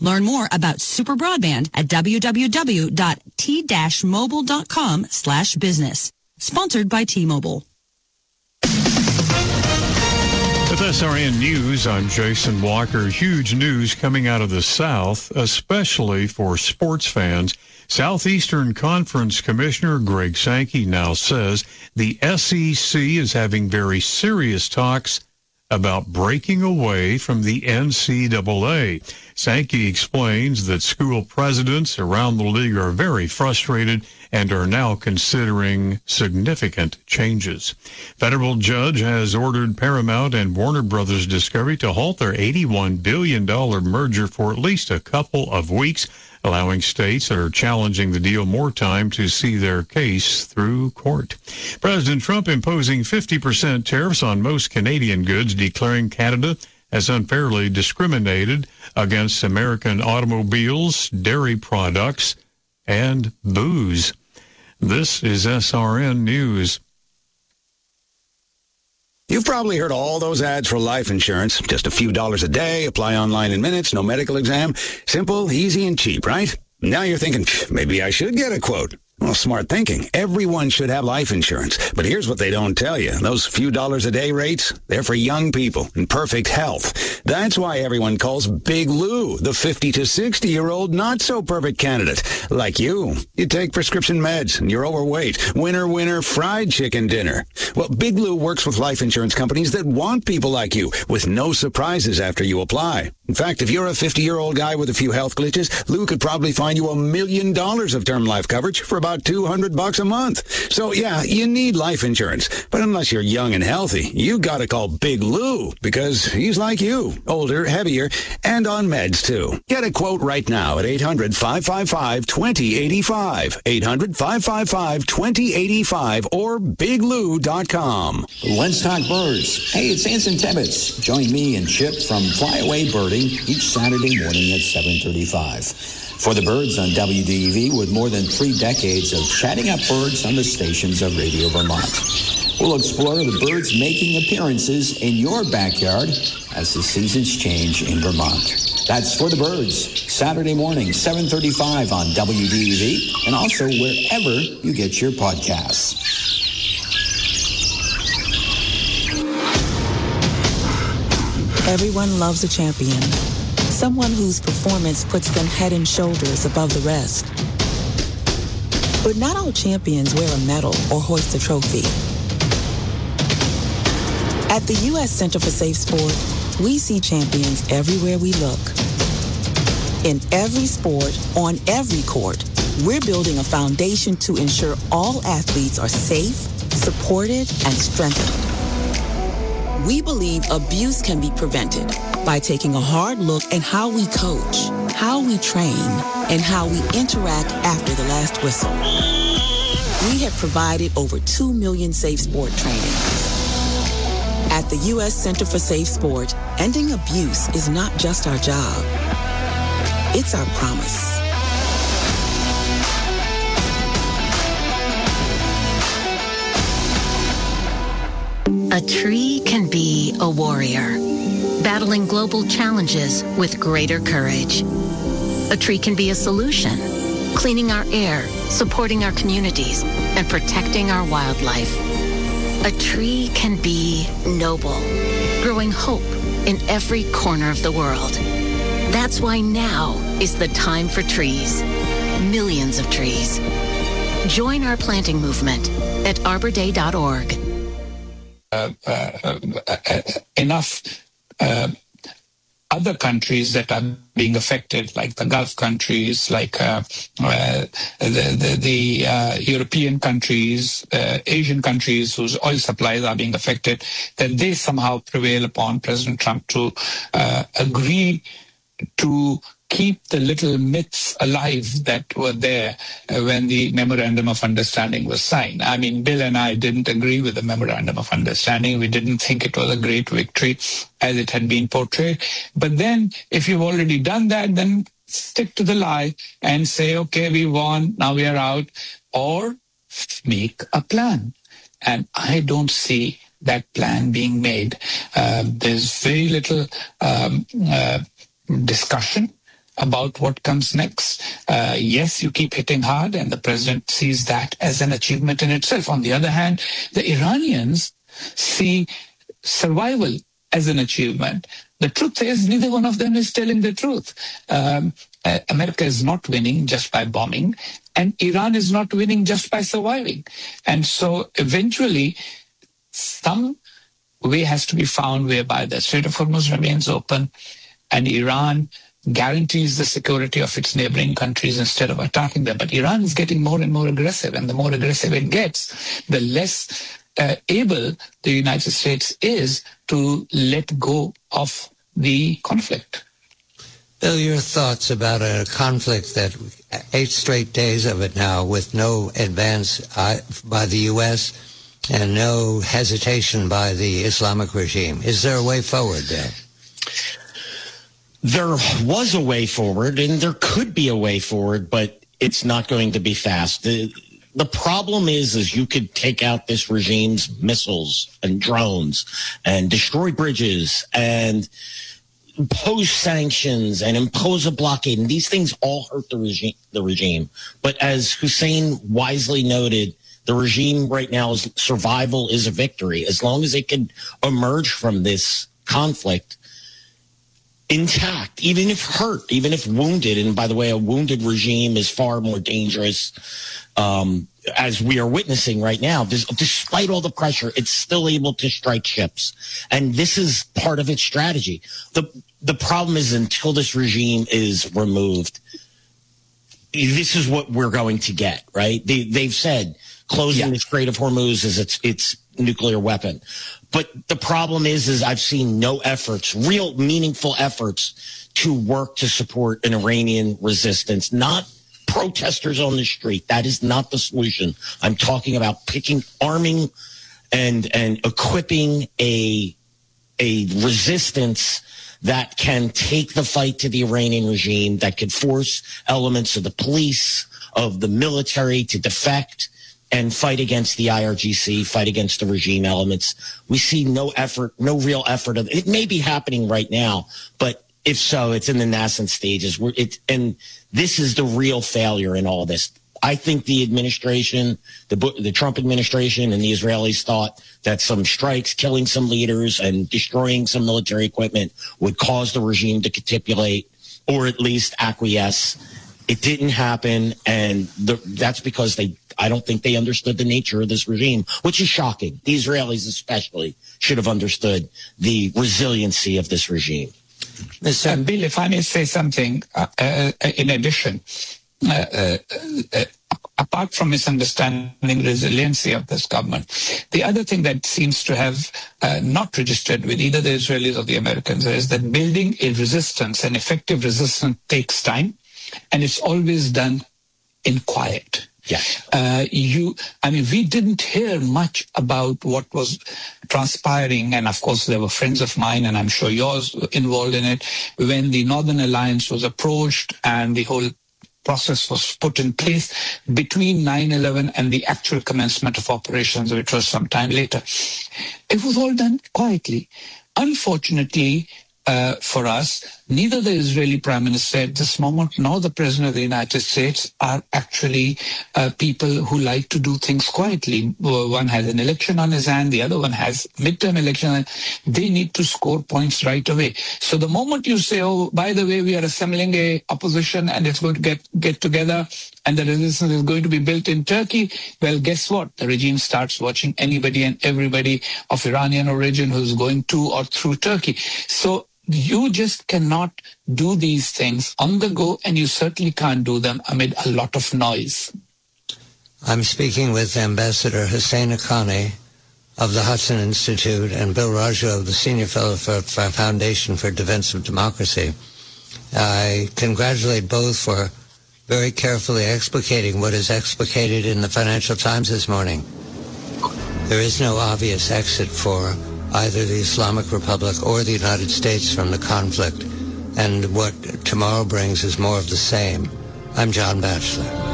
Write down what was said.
Learn more about Super Broadband at www.t-mobile.com/business. Sponsored by T-Mobile. With SRN News, I'm Jason Walker. Huge news coming out of the South, especially for sports fans. Southeastern Conference Commissioner Greg Sankey now says the SEC is having very serious talks about breaking away from the NCAA. Sankey explains that school presidents around the league are very frustrated and are now considering significant changes. Federal judge has ordered Paramount and Warner Brothers Discovery to halt their $81 billion merger for at least a couple of weeks, allowing states that are challenging the deal more time to see their case through court. President Trump imposing 50% tariffs on most Canadian goods, declaring Canada has unfairly discriminated against American automobiles, dairy products, and booze. This is SRN News. You've probably heard all those ads for life insurance. Just a few dollars a day, apply online in minutes, no medical exam. Simple, easy, and cheap, right? Now you're thinking, maybe I should get a quote. Well, smart thinking. Everyone should have life insurance. But here's what they don't tell you. Those few dollars a day rates, they're for young people in perfect health. That's why everyone calls Big Lou the 50 to 60-year-old not-so-perfect candidate. Like you. You take prescription meds and you're overweight. Winner, fried chicken dinner. Well, Big Lou works with life insurance companies that want people like you with no surprises after you apply. In fact, if you're a 50-year-old guy with a few health glitches, Lou could probably find you $1 million of term life coverage for about $200 a month. So yeah, you need life insurance. But unless you're young and healthy, you gotta call Big Lou because he's like you. Older, heavier, and on meds too. Get a quote right now at 800-555-2085. 800-555-2085 or biglou.com. Let's talk birds. Hey, it's Anson Tebbets. Join me and Chip from Flyaway Birding each Saturday morning at 7:35. For the birds on WDEV, with more than 3 decades of chatting up birds on the stations of Radio Vermont. We'll explore the birds making appearances in your backyard as the seasons change in Vermont. That's For the Birds, Saturday morning, 7:35 on WDEV, and also wherever you get your podcasts. Everyone loves a champion. Someone whose performance puts them head and shoulders above the rest. But not all champions wear a medal or hoist a trophy. At the U.S. Center for Safe Sport, we see champions everywhere we look. In every sport, on every court, we're building a foundation to ensure all athletes are safe, supported, and strengthened. We believe abuse can be prevented by taking a hard look at how we coach, how we train, and how we interact after the last whistle. We have provided over 2 million safe sport trainings. At the U.S. Center for Safe Sport, ending abuse is not just our job. It's our promise. A tree can be a warrior, battling global challenges with greater courage. A tree can be a solution, cleaning our air, supporting our communities, and protecting our wildlife. A tree can be noble, growing hope in every corner of the world. That's why now is the time for trees. Millions of trees. Join our planting movement at arborday.org. Enough other countries that are being affected, like the Gulf countries, like the European countries, Asian countries whose oil supplies are being affected, that they somehow prevail upon President Trump to agree to keep the little myths alive that were there when the Memorandum of Understanding was signed. I mean, Bill and I didn't agree with the Memorandum of Understanding. We didn't think it was a great victory as it had been portrayed. But then, if you've already done that, then stick to the lie and say, okay, we won, now we are out, or make a plan. And I don't see that plan being made. There's very little discussion about what comes next. Yes, you keep hitting hard, and the president sees that as an achievement in itself. On the other hand, the Iranians see survival as an achievement. The truth is, neither one of them is telling the truth. America is not winning just by bombing, and Iran is not winning just by surviving. And so eventually, some way has to be found whereby the Strait of Hormuz remains open and Iran guarantees the security of its neighboring countries instead of attacking them. But Iran is getting more and more aggressive, and the more aggressive it gets, the less able the United States is to let go of the conflict. Bill, your thoughts about a conflict that 8 straight days of it now with no advance by the U.S. and no hesitation by the Islamic regime. Is there a way forward there? There was a way forward, and there could be a way forward, but it's not going to be fast. The problem is you could take out this regime's missiles and drones and destroy bridges and impose sanctions and impose a blockade. And these things all hurt the regime. But as Hussein wisely noted, the regime right now's survival is a victory. As long as it can emerge from this conflict intact, even if hurt, even if wounded. And by the way, a wounded regime is far more dangerous, as we are witnessing right now. Despite all the pressure, it's still able to strike ships. And this is part of its strategy. The problem is, until this regime is removed, this is what we're going to get, right? They've said closing the Strait of Hormuz is its nuclear weapon. But the problem is I've seen no efforts, real meaningful efforts, to work to support an Iranian resistance, not protesters on the street. That is not the solution. I'm talking about arming and equipping a resistance that can take the fight to the Iranian regime, that could force elements of the police, of the military to defect and fight against the IRGC, fight against the regime elements. We see no effort, no real effort. It may be happening right now, but if so, it's in the nascent stages. And this is the real failure in all this. I think the administration, the Trump administration and the Israelis thought that some strikes, killing some leaders and destroying some military equipment would cause the regime to capitulate or at least acquiesce. It didn't happen, and that's because I don't think they understood the nature of this regime, which is shocking. The Israelis especially should have understood the resiliency of this regime. Bill, if I may say something in addition, apart from misunderstanding resiliency of this government, the other thing that seems to have not registered with either the Israelis or the Americans is that building a resistance, an effective resistance, takes time, and it's always done in quiet. Yeah. We didn't hear much about what was transpiring, and of course there were friends of mine, and I'm sure yours, involved in it, when the Northern Alliance was approached and the whole process was put in place between 9/11 and the actual commencement of operations, which was some time later. It was all done quietly. Unfortunately, for us, neither the Israeli Prime Minister at this moment nor the President of the United States are actually people who like to do things quietly. One has an election on his hand, the other one has midterm election. They need to score points right away. So the moment you say, oh, by the way, we are assembling a opposition and it's going to get together and the resistance is going to be built in Turkey, well, guess what? The regime starts watching anybody and everybody of Iranian origin who's going to or through Turkey. So you just cannot do these things on the go, and you certainly can't do them amid a lot of noise. I'm speaking with Ambassador Hussein Haqqani of the Hudson Institute and Bill Raggio, the Senior Fellow for Foundation for Defense of Democracy. I congratulate both for very carefully explicating what is explicated in the Financial Times this morning. There is no obvious exit for either the Islamic Republic or the United States from the conflict, and what tomorrow brings is more of the same. I'm John Batchelor.